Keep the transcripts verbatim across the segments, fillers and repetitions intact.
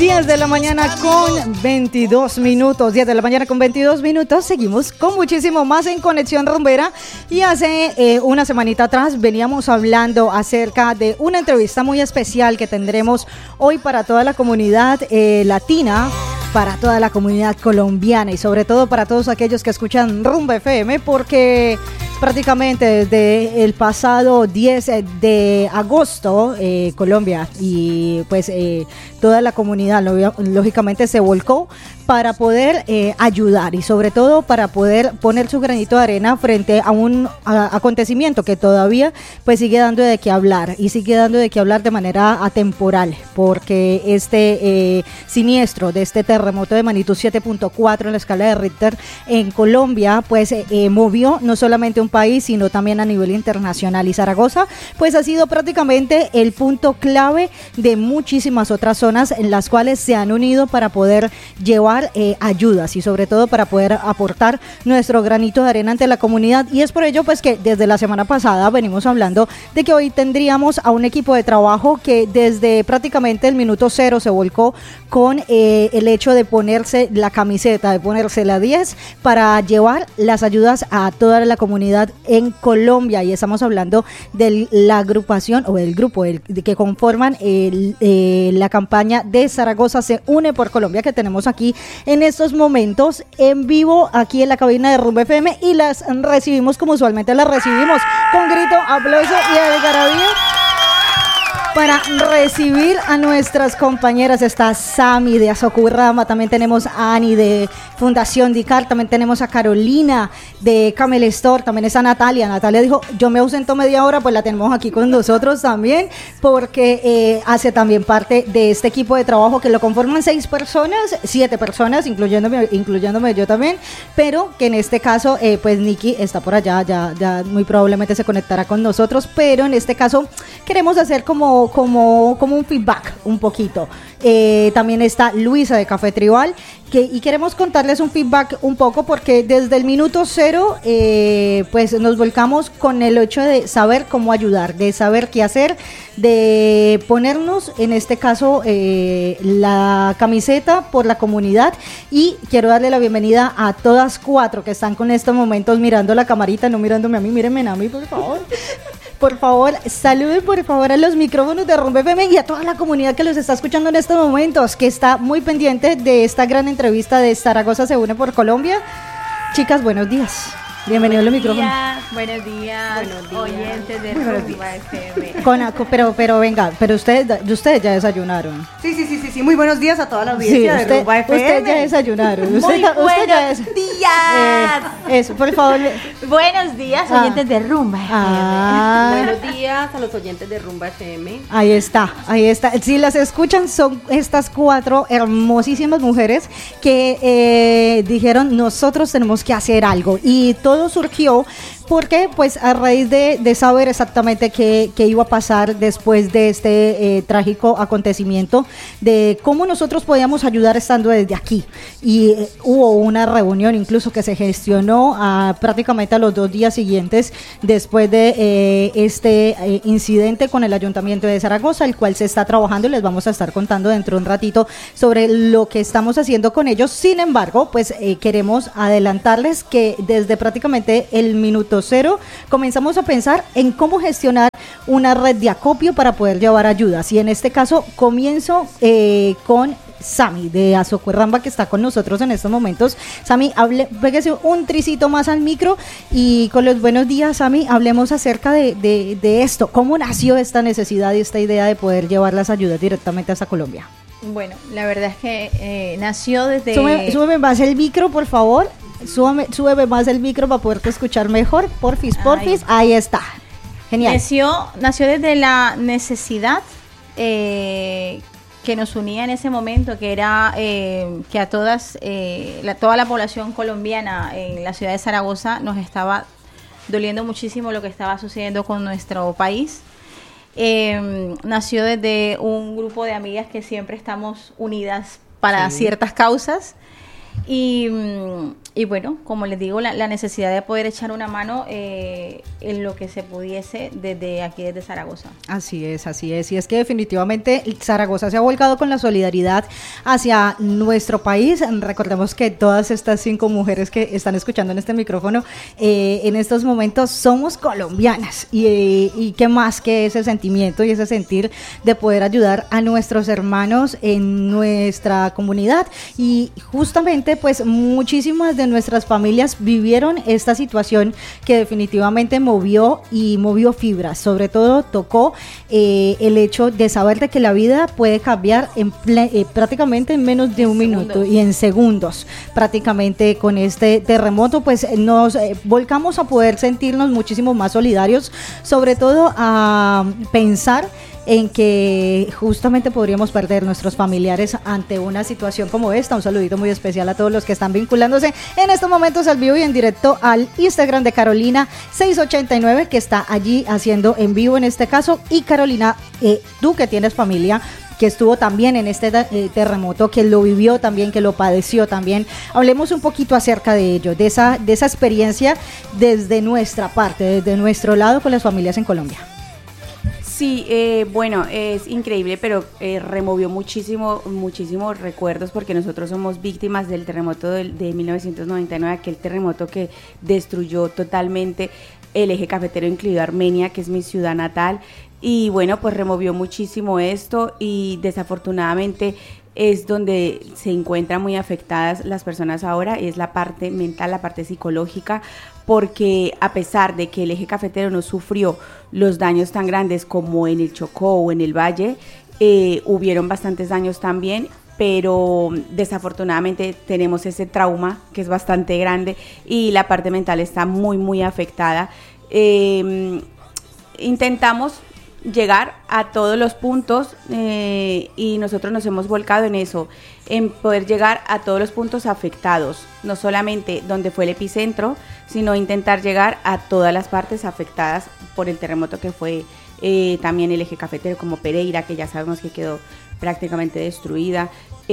diez de la mañana con veintidós minutos, diez de la mañana con veintidós minutos, seguimos con muchísimo más en Conexión Rumbera y hace eh, una semanita atrás veníamos hablando acerca de una entrevista muy especial que tendremos hoy para toda la comunidad eh, latina, para toda la comunidad colombiana y sobre todo para todos aquellos que escuchan Rumba F M, porque prácticamente desde el pasado diez de agosto eh, Colombia y pues eh, toda la comunidad lógicamente se volcó para poder eh, ayudar y sobre todo para poder poner su granito de arena frente a un a, acontecimiento que todavía pues sigue dando de qué hablar y sigue dando de qué hablar de manera atemporal, porque este eh, siniestro de este terremoto de magnitud siete punto cuatro en la escala de Richter en Colombia pues eh, movió no solamente un país sino también a nivel internacional, y Zaragoza pues ha sido prácticamente el punto clave de muchísimas otras zonas en las cuales se han unido para poder llevar Eh, ayudas y sobre todo para poder aportar nuestro granito de arena ante la comunidad, y es por ello pues que desde la semana pasada venimos hablando de que hoy tendríamos a un equipo de trabajo que desde prácticamente el minuto cero se volcó con eh, el hecho de ponerse la camiseta, de ponerse la diez para llevar las ayudas a toda la comunidad en Colombia, y estamos hablando de la agrupación o del grupo el, de que conforman el, eh, la campaña de Zaragoza se une por Colombia, que tenemos aquí en estos momentos en vivo aquí en la cabina de Rumba F M, y las recibimos como usualmente las recibimos, con grito, aplauso y algarabía. Para recibir a nuestras compañeras está Sami de Azokurramba, también tenemos a Ani de Fundación Dicar, también tenemos a Carolina de Camel Store, también está Natalia. Natalia dijo, yo me ausento media hora, pues la tenemos aquí con nosotros también, porque eh, hace también parte de este equipo de trabajo que lo conforman seis personas, siete personas, incluyéndome, incluyéndome yo también, pero que en este caso, eh, pues Nikki está por allá, ya, ya muy probablemente se conectará con nosotros, pero en este caso queremos hacer como Como, como un feedback un poquito. Eh, también está Luisa de Café Tribal, que, y queremos contarles un feedback un poco, porque desde el minuto cero eh, pues nos volcamos con el hecho de saber cómo ayudar, de saber qué hacer, de ponernos en este caso eh, la camiseta por la comunidad, y quiero darle la bienvenida a todas cuatro que están con estos momentos mirando la camarita, no mirándome a mí, mírenme a mí por favor. Por favor, saluden por favor a los micrófonos de Rumba F M y a toda la comunidad que los está escuchando en estos momentos, que está muy pendiente de esta gran entrevista de Zaragoza se une por Colombia. Chicas, buenos días. Bienvenidos al micrófono. Buenos días, buenos días, oyentes de Rumba F M. Con, pero, pero venga, pero ustedes, ustedes ya desayunaron. Sí, sí, sí, sí, sí, muy buenos días a toda la audiencia sí, usted, de Rumba F M. Ustedes ya desayunaron. Muy usted, buenos usted ya des... días. Eh, eso, por favor. Buenos días, Ah. oyentes de Rumba F M. Ah. Buenos días a los oyentes de Rumba F M. Ahí está, ahí está. Si las escuchan, son estas cuatro hermosísimas mujeres que eh, dijeron, nosotros tenemos que hacer algo, y todo surgió porque pues a raíz de, de saber exactamente qué, qué iba a pasar después de este eh, trágico acontecimiento, de cómo nosotros podíamos ayudar estando desde aquí, y eh, hubo una reunión incluso que se gestionó a, prácticamente a los dos días siguientes después de eh, este eh, incidente con el Ayuntamiento de Zaragoza, el cual se está trabajando y les vamos a estar contando dentro de un ratito sobre lo que estamos haciendo con ellos. Sin embargo, pues eh, queremos adelantarles que desde prácticamente el minuto cero comenzamos a pensar en cómo gestionar una red de acopio para poder llevar ayudas, y en este caso comienzo eh, con Sami de Azokurramba, que está con nosotros en estos momentos. Sami, hable, pégase un tricito más al micro, y con los buenos días, Sami, hablemos acerca de, de, de esto. ¿Cómo nació esta necesidad y esta idea de poder llevar las ayudas directamente hasta Colombia? Bueno, la verdad es que eh, nació desde... Súbeme, súbeme más el micro, por favor. Súbeme, súbeme más el micro para poderte escuchar mejor. Porfis, porfis. Ahí, Ahí está. Genial. Nació, nació desde la necesidad eh, que nos unía en ese momento, que era eh, que a todas, eh, la, toda la población colombiana en la ciudad de Zaragoza nos estaba doliendo muchísimo lo que estaba sucediendo con nuestro país. Eh, nació desde un grupo de amigas que siempre estamos unidas para sí. ciertas causas. Y, y bueno, como les digo, la, la necesidad de poder echar una mano eh, en lo que se pudiese desde aquí, desde Zaragoza. Así es, así es. Y es que definitivamente Zaragoza se ha volcado con la solidaridad hacia nuestro país. Recordemos que todas estas cinco mujeres que están escuchando en este micrófono, eh, en estos momentos somos colombianas. Y, eh, y qué más que ese sentimiento y ese sentir de poder ayudar a nuestros hermanos en nuestra comunidad. Y justamente pues muchísimas de nuestras familias vivieron esta situación que definitivamente movió y movió fibras, sobre todo tocó eh, el hecho de saber de que la vida puede cambiar en ple- eh, prácticamente en menos de un minuto Segundos. y en segundos. Prácticamente con este terremoto pues nos eh, volcamos a poder sentirnos muchísimo más solidarios, sobre todo a pensar en que justamente podríamos perder nuestros familiares ante una situación como esta. Un saludito muy especial a todos los que están vinculándose en estos momentos al vivo y en directo al Instagram de Carolina seiscientos ochenta y nueve, que está allí haciendo en vivo en este caso. Y Carolina, eh, tú que tienes familia que estuvo también en este eh, terremoto, que lo vivió también, que lo padeció también. Hablemos un poquito acerca de ello, de esa, de esa experiencia desde nuestra parte, desde nuestro lado con las familias en Colombia. Sí, eh, bueno, es increíble, pero eh, removió muchísimo, muchísimos recuerdos, porque nosotros somos víctimas del terremoto de, de mil novecientos noventa y nueve, aquel terremoto que destruyó totalmente el eje cafetero, incluido Armenia, que es mi ciudad natal. Y bueno, pues removió muchísimo esto, y desafortunadamente es donde se encuentran muy afectadas las personas ahora, es la parte mental, la parte psicológica, porque a pesar de que el eje cafetero no sufrió los daños tan grandes como en el Chocó o en el Valle, eh, hubieron bastantes daños también, pero desafortunadamente tenemos ese trauma que es bastante grande y la parte mental está muy, muy afectada. Eh, intentamos llegar a todos los puntos eh, y nosotros nos hemos volcado en eso, en poder llegar a todos los puntos afectados, no solamente donde fue el epicentro, sino intentar llegar a todas las partes afectadas por el terremoto que fue eh, también el eje cafetero, como Pereira, que ya sabemos que quedó prácticamente destruida.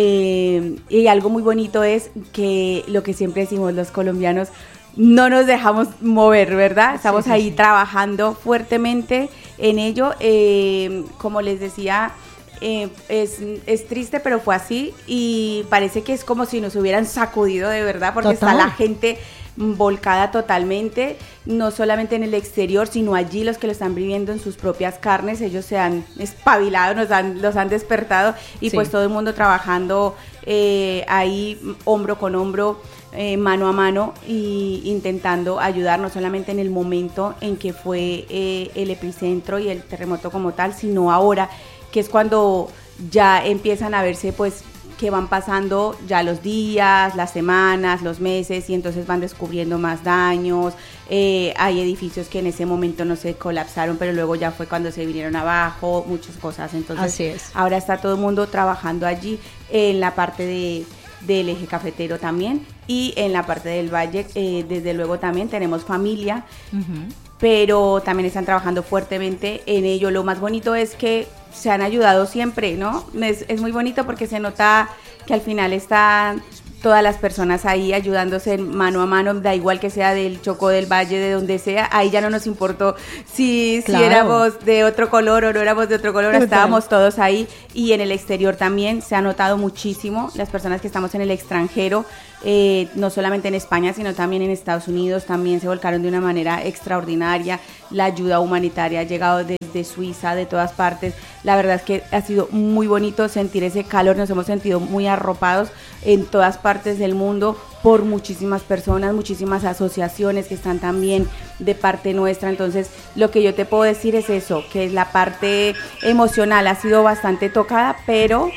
Eh, y algo muy bonito es que lo que siempre decimos los colombianos, no nos dejamos mover, ¿verdad? Estamos sí, sí, ahí sí. trabajando fuertemente en ello. Eh, como les decía, eh, es, es triste, pero fue así, y parece que es como si nos hubieran sacudido de verdad, porque Total. Está la gente volcada totalmente, no solamente en el exterior, sino allí los que lo están viviendo en sus propias carnes. Ellos se han espabilado, nos han, los han despertado, y sí. pues todo el mundo trabajando eh, ahí hombro con hombro, Eh, mano a mano, y intentando ayudar, no solamente en el momento en que fue eh, el epicentro y el terremoto como tal, sino ahora, que es cuando ya empiezan a verse pues que van pasando ya los días, las semanas, los meses, y entonces van descubriendo más daños. Eh, hay edificios que en ese momento no se colapsaron, pero luego ya fue cuando se vinieron abajo, muchas cosas. Entonces Así es. Ahora está todo el mundo trabajando allí en la parte de del eje cafetero también, y en la parte del valle, eh, desde luego también tenemos familia, uh-huh. pero también están trabajando fuertemente en ello. Lo más bonito es que se han ayudado siempre, ¿no? Es, es muy bonito porque se nota que al final están todas las personas ahí ayudándose mano a mano, da igual que sea del Chocó, del Valle, de donde sea. Ahí ya no nos importó si, claro. si éramos de otro color o no éramos de otro color, Total. Estábamos todos ahí. Y en el exterior también se ha notado muchísimo, las personas que estamos en el extranjero, eh, no solamente en España, sino también en Estados Unidos, también se volcaron de una manera extraordinaria. La ayuda humanitaria ha llegado desde Suiza, de todas partes. La verdad es que ha sido muy bonito sentir ese calor, nos hemos sentido muy arropados en todas partes del mundo por muchísimas personas, muchísimas asociaciones que están también de parte nuestra. Entonces, lo que yo te puedo decir es eso, que la parte emocional ha sido bastante tocada, pero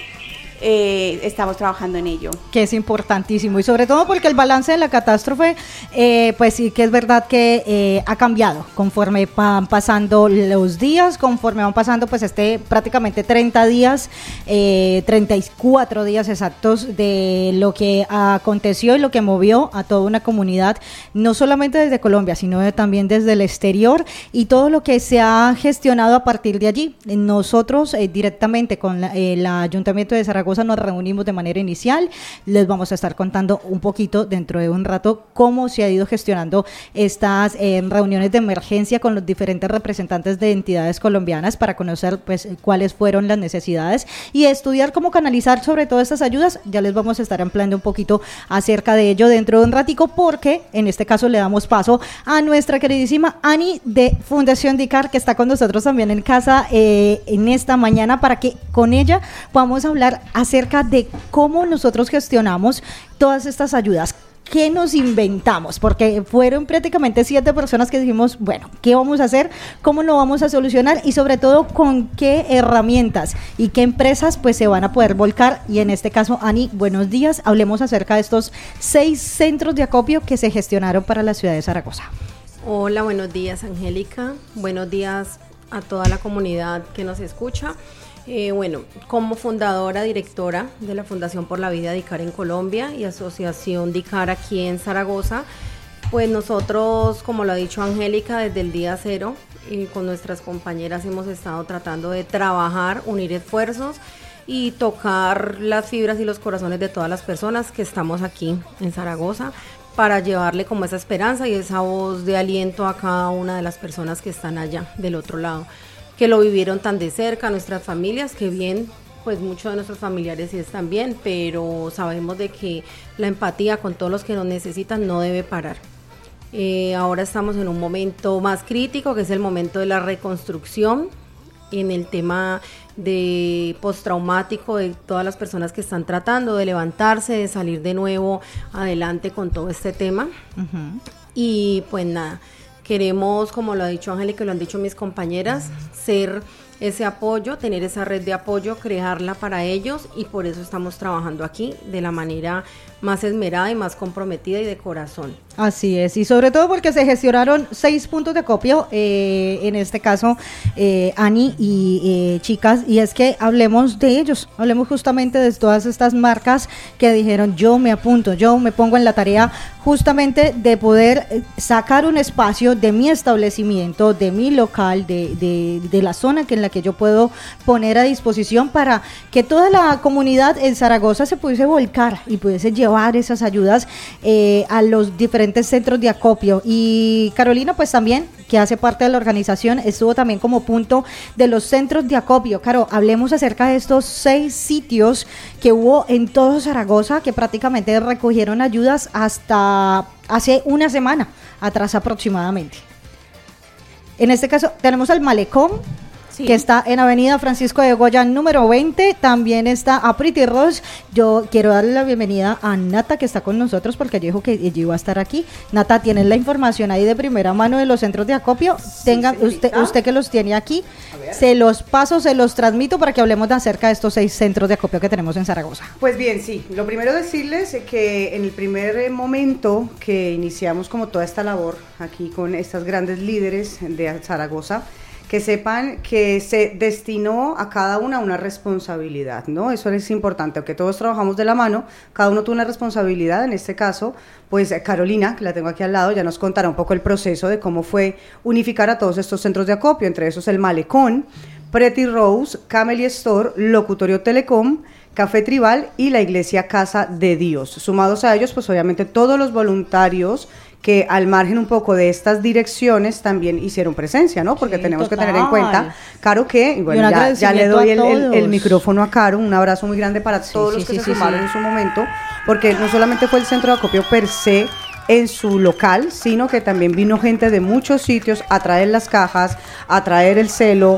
Eh, estamos trabajando en ello. Que es importantísimo, y sobre todo porque el balance de la catástrofe, eh, pues sí que es verdad que eh, ha cambiado conforme van pasando los días, conforme van pasando pues este prácticamente treinta días, eh, treinta y cuatro días exactos de lo que aconteció y lo que movió a toda una comunidad, no solamente desde Colombia, sino de, también desde el exterior, y todo lo que se ha gestionado a partir de allí. Nosotros eh, directamente con la, el Ayuntamiento de Zaragoza nos reunimos reunimos de manera inicial. Les vamos a estar contando un poquito dentro de un rato cómo se ha ido gestionando estas eh, reuniones de emergencia con los diferentes representantes de entidades colombianas para conocer pues cuáles fueron las necesidades y estudiar cómo canalizar sobre todo estas ayudas. Ya les vamos a estar ampliando un poquito acerca de ello dentro de un ratico, porque en este caso le damos paso a nuestra queridísima Ani de Fundación DICAR, que está con nosotros también en casa eh, en esta mañana, para que con ella vamos a hablar acerca de cómo nosotros gestionamos todas estas ayudas. ¿Qué nos inventamos? Porque fueron prácticamente siete personas que dijimos, bueno, ¿qué vamos a hacer? ¿Cómo lo vamos a solucionar? Y sobre todo, ¿con qué herramientas y qué empresas pues se van a poder volcar? Y en este caso, Ani, buenos días. Hablemos acerca de estos seis centros de acopio que se gestionaron para la ciudad de Zaragoza. Hola, buenos días, Angélica. Buenos días a toda la comunidad que nos escucha. Eh, bueno, como fundadora, directora de la Fundación por la Vida DICAR en Colombia y Asociación DICAR aquí en Zaragoza, pues nosotros, como lo ha dicho Angélica, desde el día cero, y con nuestras compañeras hemos estado tratando de trabajar, unir esfuerzos y tocar las fibras y los corazones de todas las personas que estamos aquí en Zaragoza, para llevarle como esa esperanza y esa voz de aliento a cada una de las personas que están allá del otro lado, que lo vivieron tan de cerca, nuestras familias, que bien, pues muchos de nuestros familiares sí están bien, pero sabemos de que la empatía con todos los que nos necesitan no debe parar. Eh, ahora estamos en un momento más crítico, que es el momento de la reconstrucción, en el tema de postraumático de todas las personas que están tratando de levantarse, de salir de nuevo adelante con todo este tema. Uh-huh. Y pues nada, queremos, como lo ha dicho Angélica y lo han dicho mis compañeras, ser ese apoyo, tener esa red de apoyo, crearla para ellos, y por eso estamos trabajando aquí de la manera más esmerada y más comprometida y de corazón. Así es, y sobre todo porque se gestionaron seis puntos de acopio, eh, en este caso, eh, Ani y eh, chicas, y es que hablemos de ellos, hablemos justamente de todas estas marcas que dijeron, yo me apunto, yo me pongo en la tarea justamente de poder sacar un espacio de mi establecimiento, de mi local, de, de, de la zona que en la que yo puedo poner a disposición para que toda la comunidad en Zaragoza se pudiese volcar y pudiese llevar esas ayudas eh, a los diferentes centros de acopio. Y Carolina, pues también, que hace parte de la organización, estuvo también como punto de los centros de acopio. Caro, hablemos acerca de estos seis sitios que hubo en todo Zaragoza, que prácticamente recogieron ayudas hasta hace una semana atrás aproximadamente. En este caso tenemos al Malecón, sí, que está en Avenida Francisco de Goya número veinte, también está a Pretty Rose. Yo quiero darle la bienvenida a Nata, que está con nosotros, porque ella dijo que ella iba a estar aquí. Nata, ¿tienes la información ahí de primera mano de los centros de acopio? Sí, Tenga, usted, usted que los tiene aquí, se los paso, se los transmito para que hablemos de acerca de estos seis centros de acopio que tenemos en Zaragoza. Pues bien, sí, lo primero decirles que en el primer momento que iniciamos como toda esta labor aquí con estas grandes líderes de Zaragoza, que sepan que se destinó a cada una una responsabilidad, ¿no? Eso es importante, aunque todos trabajamos de la mano, cada uno tuvo una responsabilidad. En este caso, pues Carolina, que la tengo aquí al lado, ya nos contará un poco el proceso de cómo fue unificar a todos estos centros de acopio, entre esos el Malecón, Pretty Rose, Camely Store, Locutorio Telecom, Café Tribal y la Iglesia Casa de Dios. Sumados a ellos, pues obviamente todos los voluntarios que al margen un poco de estas direcciones también hicieron presencia, ¿no? Porque sí, tenemos total. que tener en cuenta, Caro, que, y bueno, ya, ya le doy el, el, el micrófono a Caro, un abrazo muy grande para sí, todos sí, los que sí, se sí, sumaron sí. en su momento, porque no solamente fue el centro de acopio per se en su local, sino que también vino gente de muchos sitios a traer las cajas, a traer el celo,